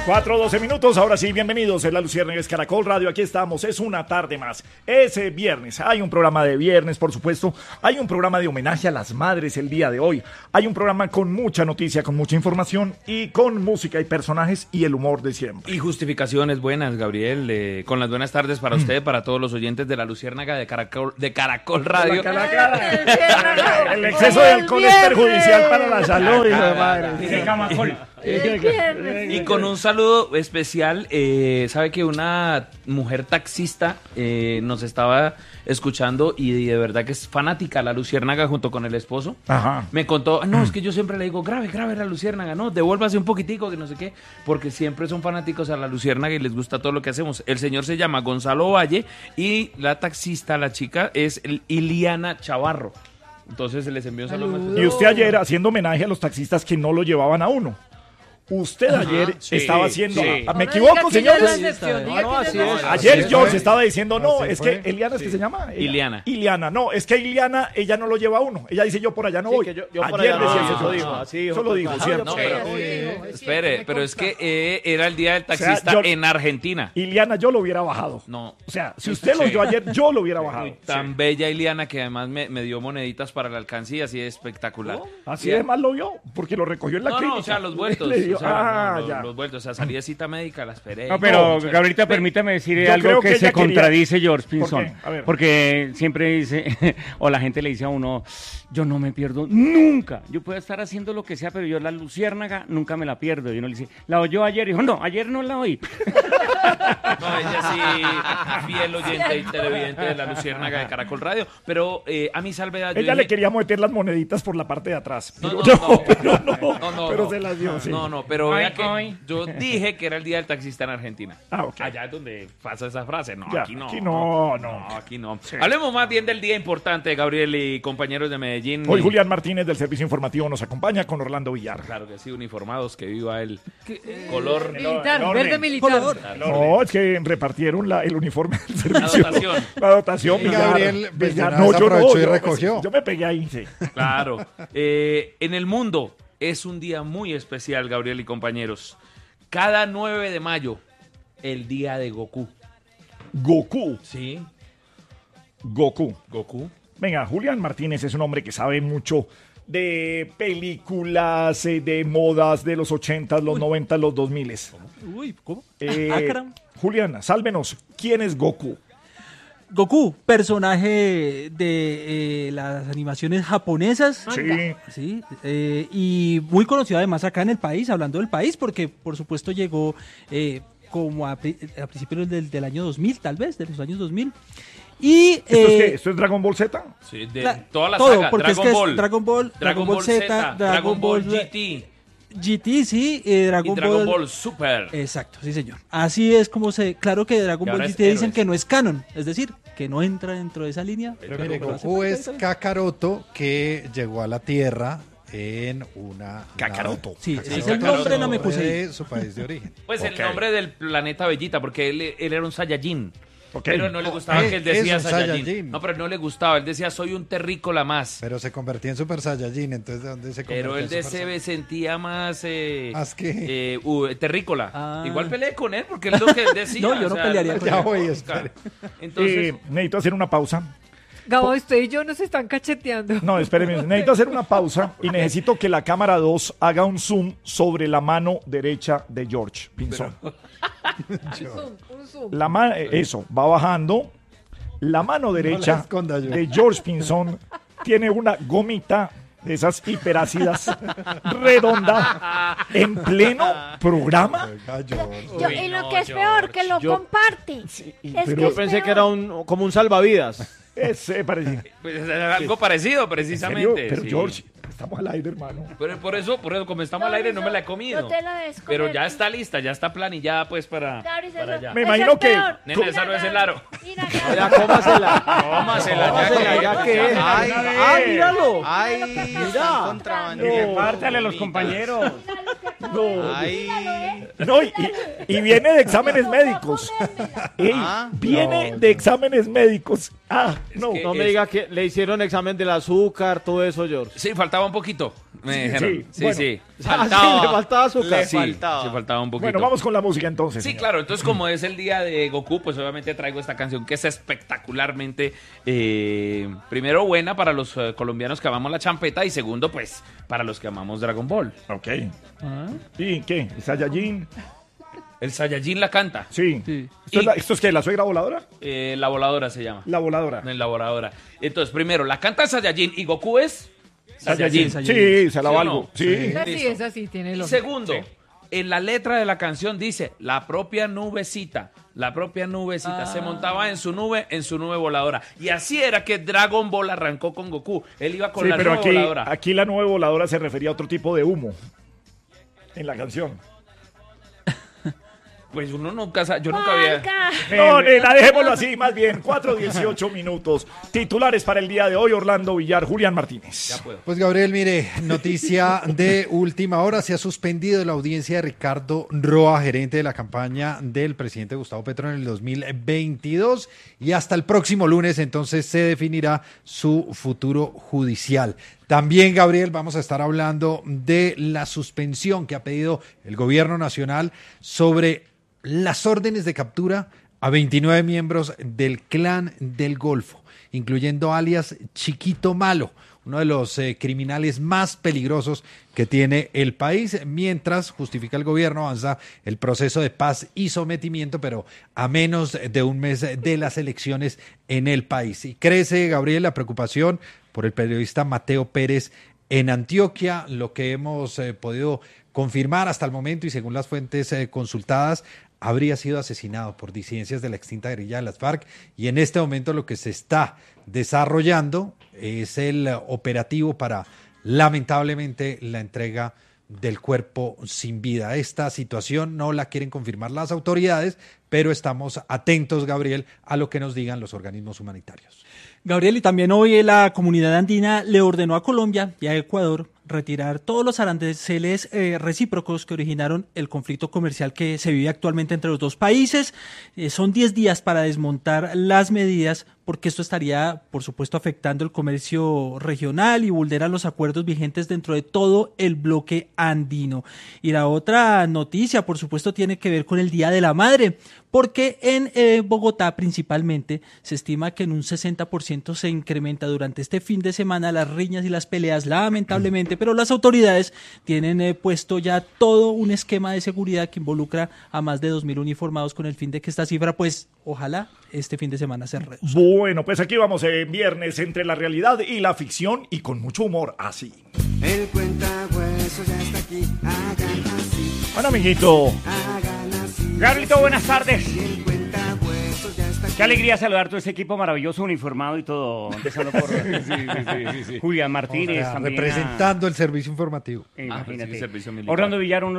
4:12 minutos, ahora sí, bienvenidos en La Luciérnaga, es Caracol Radio, aquí estamos, es una tarde más, es viernes, hay un programa de viernes, por supuesto, hay un programa de homenaje a las madres el día de hoy, hay un programa con mucha noticia, con mucha información y con música y personajes y el humor de siempre. Y justificaciones buenas, Gabriel, con las buenas tardes para usted, para todos los oyentes de La Luciérnaga de Caracol Radio. El exceso de alcohol es perjudicial para la salud, hijo de madre. Y con un saludo especial, sabe que una mujer taxista nos estaba escuchando y de verdad que es fanática a La Luciérnaga junto con el esposo. Ajá. Me contó, no, es que yo siempre le digo, grave La Luciérnaga, no, devuélvase un poquitico, que no sé qué, porque siempre son fanáticos a La Luciérnaga y les gusta todo lo que hacemos. El señor se llama Gonzalo Valle y la taxista, la chica, es Iliana Chavarro. Entonces se les envió un saludo. Y usted ayer haciendo homenaje a los taxistas que no lo llevaban a uno. Usted ayer estaba haciendo... Sí. ¿Me equivoco, señores? Ayer Sí, George estaba diciendo, no, es que Eliana, ¿es que se llama? Iliana, no, es que Iliana, ella no lo lleva a uno. Ella dice, yo por allá no voy. yo por Ayer allá no decía voy. eso, Dijo, así, eso lo dijo, ¿cierto? No, pero, espere, pero es que era el día del taxista yo- en Argentina. Iliana, yo lo hubiera bajado. No. O sea, si usted lo vio ayer, yo lo hubiera bajado. Tan bella Iliana que además me dio moneditas para la alcancía, así espectacular. Así además lo vio, porque lo recogió en la clínica. No, o sea, los vueltos. Le dio- O sea, ya. los vueltos, o sea, salí de cita médica, la esperé. No, pero No, Gabrielita, permítame decir yo creo algo que que ella se contradice quería- George ¿Por Pinzón. qué? A ver. Porque siempre dice, o la gente le dice a uno, yo no me pierdo nunca. Yo puedo estar haciendo lo que sea, pero yo la Luciérnaga nunca me la pierdo. Y uno le dice, ¿la oyó ayer? Y dijo, no, ayer no la oí. No, ella sí, fiel oyente y televidente de La Luciérnaga de Caracol Radio. Pero a mi salvedad. yo Ella dije, le quería meter las moneditas por la parte de atrás. No, Pero se las dio, sí. No, pero Ay, vea que ay. yo dije que era el día del taxista en Argentina. Ok. Allá es donde pasa esa frase. No, Ya, aquí no. aquí no. Aquí no. Hablemos más bien del día importante, Gabriel y compañeros de Medellín. Hoy Julián Martínez del Servicio Informativo nos acompaña con Orlando Villar. Claro que sí, uniformados, que viva el color. Militar, verde militar. No, es que repartieron el uniforme del servicio. dotación. La dotación. Y Villar. Gabriel, pues, de Villar. una vez No, yo no. aprovechó y Yo, recogió. yo me pegué ahí, sí. Claro. En el mundo es un día muy especial, Gabriel y compañeros. Cada 9 de mayo, el día de Goku. Goku. Sí. Goku. Goku. Venga, Julián Martínez es un hombre que sabe mucho de películas, de modas de los 80, los 90, los 2000. Uy, ¿cómo? Julián, sálvenos. ¿Quién es Goku? Goku, personaje de las animaciones japonesas. Sí. Sí, y muy conocido además acá en el país, hablando del país, porque por supuesto llegó como a principios del año 2000, tal vez, de los años 2000. Y ¿Esto es qué? ¿Esto es Dragon Ball Z? Sí, de toda toda la todo, saga. porque Dragon es que Ball. es Dragon Ball Z, Dragon Ball GT GT, sí, y Dragon Dragon Ball. Ball Super. Exacto, sí señor. Así es como claro que Dragon Y Ball ahora es GT dicen héroes. que no es canon, es decir, que no entra dentro de esa línea. Pero mire, Goku es Kakaroto que llegó a la Tierra en una... Kakaroto. Sí, Sí, ese es el Kakaroto. nombre de Namekusei. de su país de origen. Pues Ok. el nombre del planeta Bellita, porque él era un Saiyajin. Ok. Pero no le gustaba Es- que él decía es un Saiyajin. Saiyajin. No, pero no le gustaba. Él decía, soy un terrícola más. Pero se convertía en Super Saiyajin, entonces ¿de dónde se convirtió Pero él en de Super se sentía más ¿Más qué? terrícola. Ah. Igual peleé con él porque es lo que él decía. No, yo no pelearía con Ya él. voy, espere. Entonces, Necesito hacer una pausa. Gabo, usted y yo nos están cacheteando. No, espéreme. Necesito hacer una pausa y necesito que la cámara 2 haga un zoom sobre la mano derecha de George Pinzón. Un zoom. Eso, va bajando. La mano derecha esconda, George. de George Pinzón tiene una gomita de esas hiperácidas redonda en pleno programa. Oiga, George. Uy, Y lo no, que es George. peor, que lo comparte. Es pero que Yo es pensé que peor. era como un salvavidas. Ese parece. pues es algo parecido, ¿En serio? precisamente. Pero sí. George, estamos al aire, hermano. Pero por eso, como estamos al aire, no me la he comido. No te la des comer. Pero ya está lista, ya está planillada pues para allá. Me Eso imagino es que- peor. Nene, esa no es el aro. Mira, Ya, cómasela. Cómasela, ya que es. Ay, ¡Ah, míralo! Ay, Mira. contrabandista. Pártale a los compañeros. No, Ay, no, y viene de exámenes médicos. Ey, Ah, viene de exámenes médicos. Ah, no. que- No me diga que le hicieron examen del azúcar, todo eso, George. Sí, faltaba un poquito. Me dijeron. sí, Sí, bueno. sí. le faltaba azúcar. Sí, sí, faltaba un poquito. Bueno, vamos con la música entonces. Sí, señor. claro. Entonces, como es el día de Goku, pues obviamente traigo esta canción que es espectacularmente, primero, buena para los colombianos que amamos la champeta y segundo, pues, para los que amamos Dragon Ball. Ok. ¿Y qué? ¿Saiyajin? El Saiyajin la canta. Sí. Sí. ¿Esto es qué? ¿La suegra voladora? La voladora se llama. La voladora. La voladora. Entonces, primero, la canta Saiyajin y Goku es Saiyajin. Saiyajin. Sí, se la ¿Sí o valgo. no? Sí. Es así, Listo. es así, tiene Y lógica. segundo, en la letra de la canción dice, la propia nubecita se montaba en su nube voladora. Y así era que Dragon Ball arrancó con Goku. Él iba con Sí, la pero nube voladora. aquí la nube voladora se refería a otro tipo de humo en la canción. Pues uno nunca sabe, yo nunca había... Marca. No, nena, dejémoslo así, más bien. 4:18 minutos. Titulares para el día de hoy, Orlando Villar, Julián Martínez. Ya puedo. Pues Gabriel, mire, noticia de última hora, se ha suspendido la audiencia de Ricardo Roa, gerente de la campaña del presidente Gustavo Petro en el 2022 y hasta el próximo lunes entonces se definirá su futuro judicial. También, Gabriel, vamos a estar hablando de la suspensión que ha pedido el gobierno nacional sobre las órdenes de captura a 29 miembros del Clan del Golfo, incluyendo alias Chiquito Malo, uno de los criminales más peligrosos que tiene el país, mientras justifica el gobierno, avanza el proceso de paz y sometimiento, pero a menos de un mes de las elecciones en el país. Y crece, Gabriel, la preocupación por el periodista Mateo Pérez en Antioquia, lo que hemos podido confirmar hasta el momento y según las fuentes consultadas, habría sido asesinado por disidencias de la extinta guerrilla de las FARC y en este momento lo que se está desarrollando es el operativo para, lamentablemente, la entrega del cuerpo sin vida. Esta situación no la quieren confirmar las autoridades, pero estamos atentos, Gabriel, a lo que nos digan los organismos humanitarios. Gabriel, y también hoy la comunidad andina le ordenó a Colombia y a Ecuador retirar todos los aranceles recíprocos que originaron el conflicto comercial que se vive actualmente entre los dos países. Son 10 días para desmontar las medidas porque esto estaría, por supuesto, afectando el comercio regional y vulnera los acuerdos vigentes dentro de todo el bloque andino. Y la otra noticia, por supuesto, tiene que ver con el Día de la Madre, porque en Bogotá principalmente se estima que en un 60% se incrementa durante este fin de semana las riñas y las peleas, lamentablemente, pero las autoridades tienen puesto ya todo un esquema de seguridad que involucra a más de 2.000 uniformados con el fin de que esta cifra, pues, ojalá este fin de semana se reduzca. Bueno, pues aquí vamos en viernes entre la realidad y la ficción y con mucho humor, así. El cuentahueso ya está aquí, hagan así, Bueno, amiguito, hagan así. Gabrielito, buenas tardes. El cuentahueso ya está aquí. Qué alegría saludar todo ese equipo maravilloso, uniformado y todo, empezando por Julián Martínez, O sea, también representando el servicio informativo. Imagínate. sí, servicio militar. Orlando Villar, uno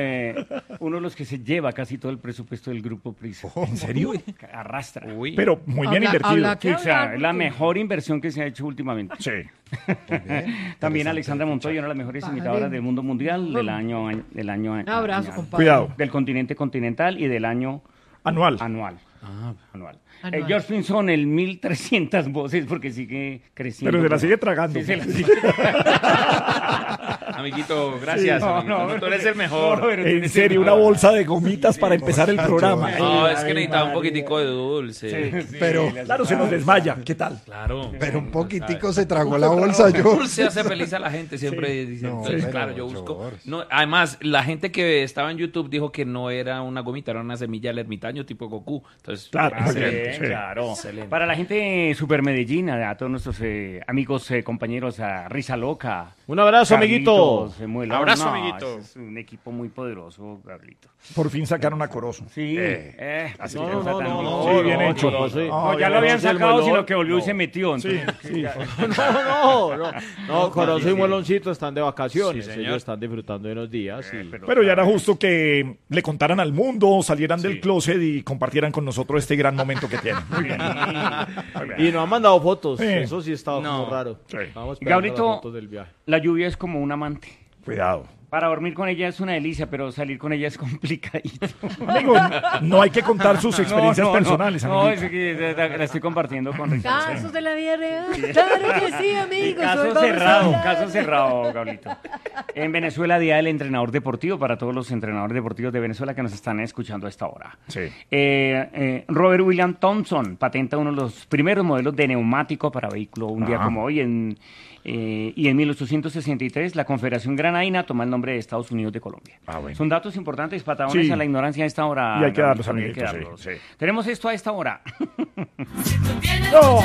de los que se lleva casi todo el presupuesto del Grupo Prisa. ¿en serio? Arrastra. Uy. Pero muy bien Habla- invertido. habla- Sí, o sea, hablar, es la porque- mejor inversión que se ha hecho últimamente. Sí. También Alexandra Montoya, una de las mejores Vale. imitadoras del mundo mundial del año Un abrazo, compadre. Cuidado. del continente continental y del año Anual. anual. Anual. Anual. George Pinson, el 1.300 voces porque sigue creciendo. Pero se la sigue tragando. Sí, se la sigue Amiguito, gracias. No, amiguito. no, No, tú pero- eres el mejor. no, pero- En serio, una bolsa de gomitas para empezar el programa. No, es que Ay, necesitaba un María. poquitico de dulce. Pero, Claro, se nos desmaya. ¿Qué tal? Claro. pero un poquitico se tragó la bolsa, yo. Dulce hace feliz a la gente, siempre dicen. No, Entonces, pero, claro, yo busco. George. No, además, la gente que estaba en YouTube dijo que no era una gomita, era una semilla del ermitaño tipo Goku. Entonces, Claro, muy excelente. bien, sí. Claro. Excelente. Para la gente de Super Medellín, a todos nuestros amigos, compañeros, a Risa Loca. Un abrazo, amiguito. Carlitos, Muelón. Abrazo, No, amiguito. Es un equipo muy poderoso, Carlito. Por fin sacaron a Corozo. Sí. así qué que- cosa tan Sí, linda. bien hecho. No, ya lo habían sacado, sino que volvió y se metió. Sí, Entonces, sí. No, Corozo y Mueloncito están de vacaciones. Sí, señor. Ellos están disfrutando de unos días. y- Pero ya era justo que le contaran al mundo, salieran del closet y compartieran con nosotros este gran momento que tienen. Muy bien. Y no han mandado fotos. Sí. Eso sí está No. como raro. Sí. Estamos esperando Gabrielito, las fotos del viaje. la lluvia es como un amante. Cuidado. Para dormir con ella es una delicia, pero salir con ella es complicadito. Amigo, no hay que contar sus experiencias personales, No, amiguito. es que la estoy compartiendo con Ricardo. Casos de la vida real. Claro que sí, amigos. Hoy Caso cerrado, Gablito. En Venezuela, Día del Entrenador Deportivo, para todos los entrenadores deportivos de Venezuela que nos están escuchando a esta hora. Sí. Robert William Thompson patenta uno de los primeros modelos de neumático para vehículo un día como hoy. Y en 1863 la Confederación Granaína toma el nombre de Estados Unidos de Colombia. Bueno. Son datos importantes, patagones Sí. a la ignorancia a esta hora. Y hay que darlos, Gabriel, hay que amiguitos, darlos. sí. Tenemos esto a esta hora. No.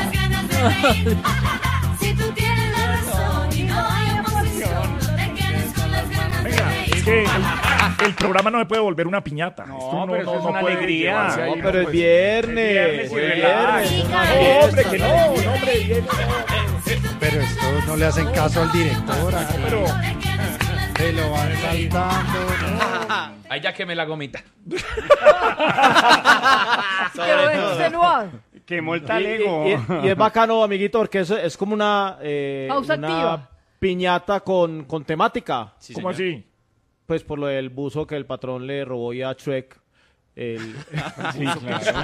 Si tú tienes la razón y no hay oposición, no te quedes con las ganas Venga, de es que el programa no se puede volver una piñata. No, Esto pero eso es una puede alegría. llevarse ahí, No, no pero es puede- viernes. y relax. No, hombre, que no, hombre, bien. Pero esto no le hacen caso al director. Aquí. Pero, Se lo van saltando. ¿no? Ahí ya quemé la gomita. Quedó extenuado. Quemó el Y, talego. y es bacano, amiguito, porque es como una Pausa activa. piñata con temática. ¿cómo así? Pues por lo del buzo que el patrón le robó ya a Shrek. El... Sí, claro.